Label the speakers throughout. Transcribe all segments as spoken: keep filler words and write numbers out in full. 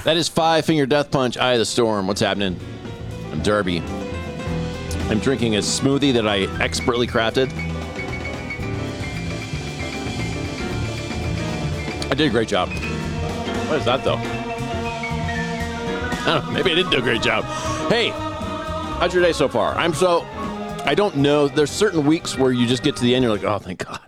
Speaker 1: That is Five Finger Death Punch, Eye of the Storm. What's happening? I'm Derby. I'm drinking a smoothie that I expertly crafted. I did a great job. What is that, though? I don't know. Maybe I didn't do a great job. Hey, how's your day so far? I'm so... I don't know. There's certain weeks where you just get to the end, you're like, oh, thank God.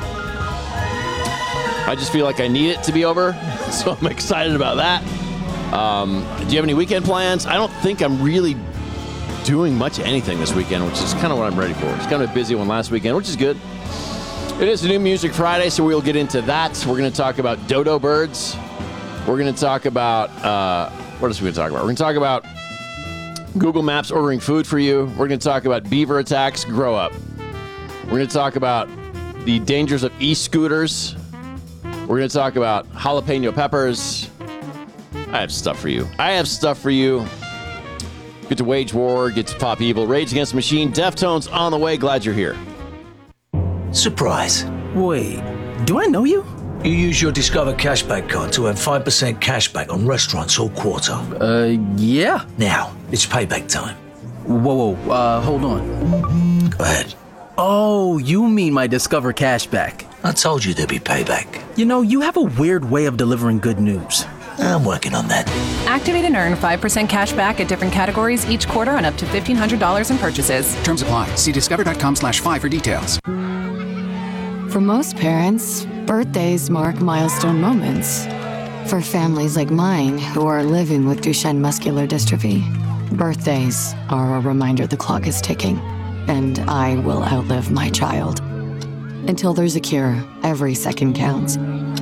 Speaker 1: I just feel like I need it to be over, so I'm excited about that. Um, do you have any weekend plans? I don't think I'm really doing much of anything this weekend, which is kind of what I'm ready for. It's kind of a busy one last weekend, which is good. It is a new Music Friday, so we'll get into that. We're going to talk about dodo birds. We're going to talk about, uh, what else are we going to talk about? We're going to talk about Google Maps ordering food for you. We're going to talk about beaver attacks. Grow up. We're going to talk about the dangers of e-scooters. We're going to talk about jalapeno peppers. I have stuff for you. I have stuff for you. Get to wage war. Get to pop evil. Rage Against the Machine. Deftones on the way. Glad you're here.
Speaker 2: Surprise.
Speaker 3: Wait, do I know you?
Speaker 2: You use your Discover cashback card to earn five percent cashback on restaurants all quarter.
Speaker 3: Uh, yeah.
Speaker 2: Now, it's payback time.
Speaker 3: Whoa, whoa, uh, hold on.
Speaker 2: Go ahead.
Speaker 3: Oh, you mean my Discover cashback.
Speaker 2: I told you there'd be payback.
Speaker 3: You know, you have a weird way of delivering good news.
Speaker 2: I'm working on that.
Speaker 4: Activate and earn five percent cash back at different categories each quarter on up to fifteen hundred dollars in purchases.
Speaker 5: Terms apply. See discover.com slash five for details.
Speaker 6: For most parents, birthdays mark milestone moments. For families like mine who are living with Duchenne muscular dystrophy, birthdays are a reminder the clock is ticking, and I will outlive my child. Until there's a cure, every second counts.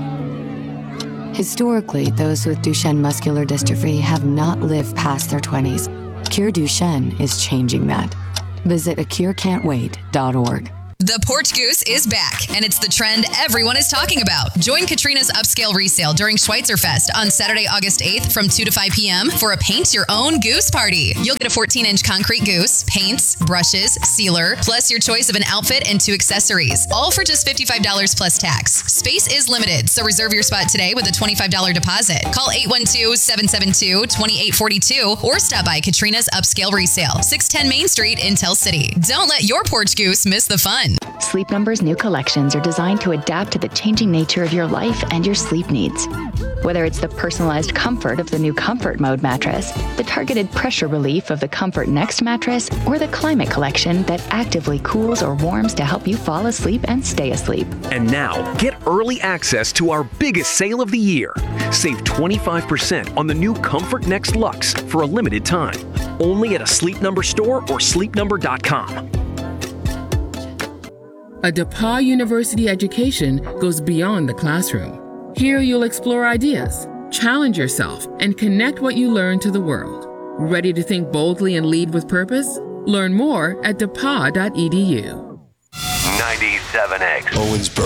Speaker 6: Historically, those with Duchenne muscular dystrophy have not lived past their twenties. Cure Duchenne is changing that. Visit a cure can't wait dot org.
Speaker 7: The Porch Goose is back, and it's the trend everyone is talking about. Join Katrina's upscale resale during Schweitzer Fest on Saturday, August eighth from two to five p.m. for a paint your own goose party. You'll get a fourteen-inch concrete goose, paints, brushes, sealer, plus your choice of an outfit and two accessories, all for just fifty-five dollars plus tax. Space is limited, so reserve your spot today with a twenty-five dollars deposit. Call eight one two, seven seven two, two eight four two or stop by Katrina's Upscale Resale, six ten Main Street in Tell City. Don't let your Porch Goose miss the fun.
Speaker 8: Sleep Number's new collections are designed to adapt to the changing nature of your life and your sleep needs. Whether it's the personalized comfort of the new Comfort Mode mattress, the targeted pressure relief of the Comfort Next mattress, or the Climate Collection that actively cools or warms to help you fall asleep and stay asleep.
Speaker 9: And now, get early access to our biggest sale of the year. Save twenty-five percent on the new Comfort Next Luxe for a limited time. Only at a Sleep Number store or sleep number dot com.
Speaker 10: A DePauw University education goes beyond the classroom. Here you'll explore ideas, challenge yourself, and connect what you learn to the world. Ready to think boldly and lead with purpose? Learn more at depaw dot e d u.
Speaker 11: ninety-seven X.
Speaker 12: Owensboro.